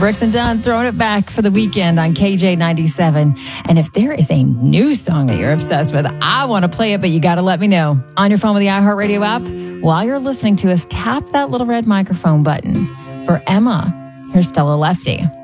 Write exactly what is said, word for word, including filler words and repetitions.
Brooks and Dunn throwing it back for the weekend on K J ninety-seven. And if there is a new song that you're obsessed with, I want to play it, but you got to let me know. On your phone with the iHeartRadio app, while you're listening to us, tap that little red microphone button. For Emma, here's Stella Lefty.